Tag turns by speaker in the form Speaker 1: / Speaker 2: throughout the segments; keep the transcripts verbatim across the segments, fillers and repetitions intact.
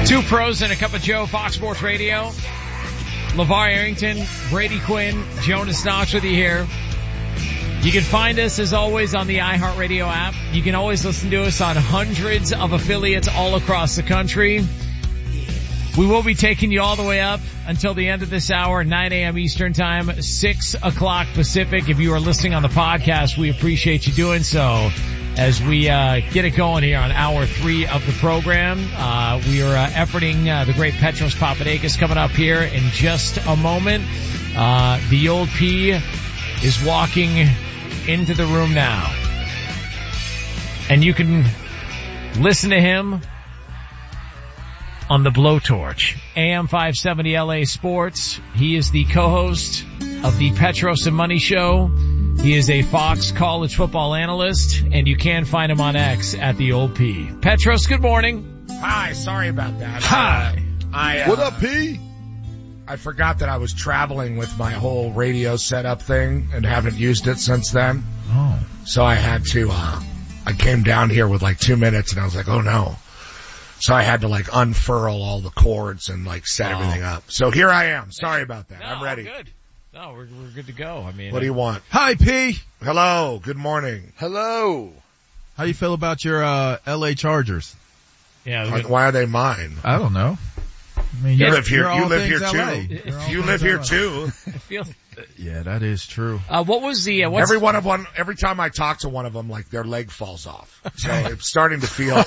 Speaker 1: Two pros and a cup of Joe, Fox Sports Radio. LeVar Arrington, Brady Quinn, Jonas Knox with you here. You can find us, as always, on the iHeartRadio app. You can always listen to us on hundreds of affiliates all across the country. We will be taking you all the way up until the end of this hour, nine a.m. Eastern Time, six o'clock Pacific. If you are listening on the podcast, we appreciate you doing so. As we uh get it going here on hour three of the program, uh we are uh, efforting uh, the great Petros Papadakis coming up here in just a moment. Uh The old P is walking into the room now. And you can listen to him on the Blowtorch, A M five seventy L A Sports. He is the co-host of the Petros and Money Show. He is a Fox college football analyst, and you can find him on X at the old P. Petros, good morning.
Speaker 2: Hi, sorry about that.
Speaker 1: Hi.
Speaker 2: Uh, I, uh,
Speaker 3: what up, P?
Speaker 2: I forgot that I was traveling with my whole radio setup thing and haven't used it since then.
Speaker 1: Oh.
Speaker 2: So I had to, uh, I came down here with like two minutes and I was like, oh no. So I had to like unfurl all the cords and like set oh. everything up. So here I am. Sorry about that.
Speaker 1: No,
Speaker 2: I'm ready.
Speaker 1: Good. No, we're we're good to go. I mean,
Speaker 2: what do you want?
Speaker 3: Hi, P.
Speaker 2: Hello. Good morning.
Speaker 3: Hello. How you feel about your uh L A Chargers?
Speaker 1: Yeah.
Speaker 2: Why, why are they mine?
Speaker 3: I don't know. I mean,
Speaker 2: you
Speaker 3: you're,
Speaker 2: live here.
Speaker 3: you're
Speaker 2: You
Speaker 3: all
Speaker 2: live here
Speaker 3: things
Speaker 2: too.
Speaker 3: L A.
Speaker 2: You live here too.
Speaker 1: It feels.
Speaker 3: Yeah, that is true.
Speaker 1: Uh, what was the? Uh, what's
Speaker 2: every one of one. Every time I talk to one of them, like their leg falls off. So it's starting to feel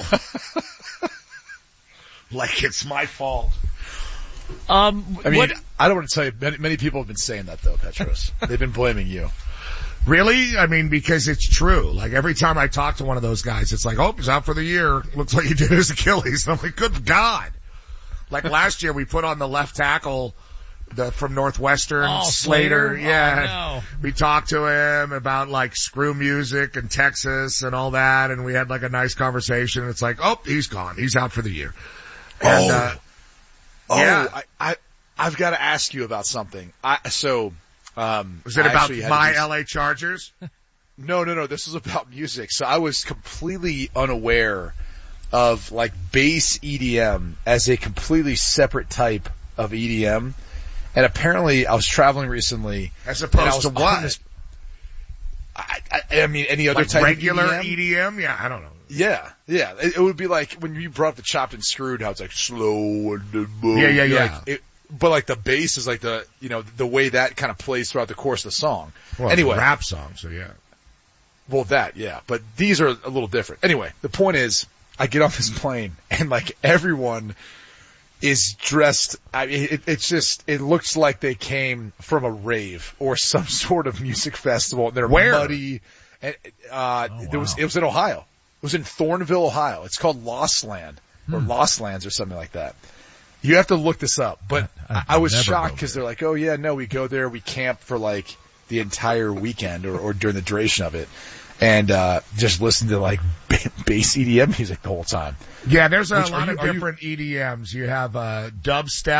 Speaker 2: like it's my fault.
Speaker 1: Um,
Speaker 4: I mean,
Speaker 1: what,
Speaker 4: I don't want to tell you, many, many people have been saying that though, Petros. They've been blaming you.
Speaker 2: Really? I mean, because it's true. Like every time I talk to one of those guys, it's like, oh, he's out for the year. Looks like he did his Achilles. And I'm like, good God. Like last year we put on the left tackle, the, from Northwestern,
Speaker 1: oh,
Speaker 2: Slater.
Speaker 1: Slater.
Speaker 2: Yeah.
Speaker 1: Oh, no.
Speaker 2: We talked to him about like screw music and Texas and all that. And we had like a nice conversation. It's like, oh, he's gone. He's out for the year. And,
Speaker 4: oh.
Speaker 2: uh,
Speaker 4: Oh,
Speaker 2: yeah.
Speaker 4: I, I, I've got to ask you about something. I, so, um,
Speaker 2: was it
Speaker 4: I
Speaker 2: about my
Speaker 4: do,
Speaker 2: L A Chargers?
Speaker 4: No, no, no. This was about music. So I was completely unaware of like bass E D M as a completely separate type of E D M. And apparently I was traveling recently.
Speaker 2: As opposed to what?
Speaker 4: This, I, I, I mean, any other
Speaker 2: like
Speaker 4: type
Speaker 2: regular
Speaker 4: of E D M?
Speaker 2: E D M? Yeah, I don't know.
Speaker 4: Yeah, yeah. It, it would be like when you brought up the chopped and screwed, how it's like slow and the boom.
Speaker 2: Yeah, yeah, yeah.
Speaker 4: Like it, but like the bass is like the, you know, the way that kind of plays throughout the course of the song.
Speaker 2: Well,
Speaker 4: anyway.
Speaker 2: It's a rap song, so yeah.
Speaker 4: Well, that, yeah. But these are a little different. Anyway, the point is, I get off this plane and like everyone is dressed, I mean, it, it's just, it looks like they came from a rave or some sort of music festival. They're
Speaker 2: Where?
Speaker 4: muddy. And, uh,
Speaker 1: oh, wow.
Speaker 4: it was, it was in Ohio. It was in Thornville, Ohio. It's called Lost Land or
Speaker 1: Hmm.
Speaker 4: Lost Lands or something like that. You have to look this up, but
Speaker 3: I-
Speaker 4: I,
Speaker 3: I
Speaker 4: I was
Speaker 3: never
Speaker 4: shocked
Speaker 3: go
Speaker 4: because
Speaker 3: there.
Speaker 4: they're like, oh yeah, no, we go there, we camp for like the entire weekend or, or during the duration of it. And, uh, just listen to like bass E D M music the whole time.
Speaker 2: Yeah, there's a
Speaker 4: Which,
Speaker 2: lot
Speaker 4: are you-
Speaker 2: of
Speaker 4: are you-
Speaker 2: different E D Ms. You have, uh, dubstep.